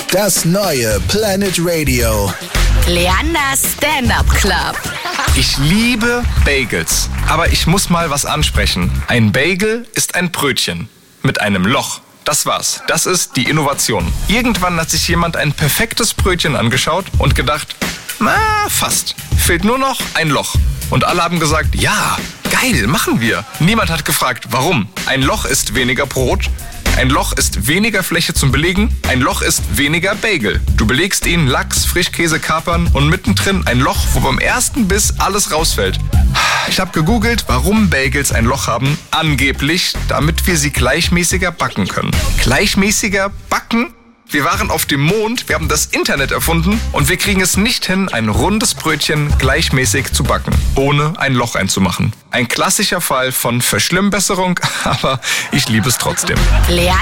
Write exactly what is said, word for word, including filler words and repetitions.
Das neue Planet Radio. Leanders Stand-Up Club. Ich liebe Bagels, aber ich muss mal was ansprechen. Ein Bagel ist ein Brötchen mit einem Loch. Das war's. Das ist die Innovation. Irgendwann hat sich jemand ein perfektes Brötchen angeschaut und gedacht, na, fast. Fehlt nur noch ein Loch. Und alle haben gesagt, ja, geil, machen wir. Niemand hat gefragt, warum. Ein Loch ist weniger Brot. Ein Loch ist weniger Fläche zum Belegen. Ein Loch ist weniger Bagel. Du belegst ihn Lachs, Frischkäse, Kapern und mittendrin ein Loch, wo beim ersten Biss alles rausfällt. Ich habe gegoogelt, warum Bagels ein Loch haben. Angeblich, damit wir sie gleichmäßiger backen können. Gleichmäßiger backen? Wir waren auf dem Mond, wir haben das Internet erfunden und wir kriegen es nicht hin, ein rundes Brötchen gleichmäßig zu backen, ohne ein Loch einzumachen. Ein klassischer Fall von Verschlimmbesserung, aber ich liebe es trotzdem.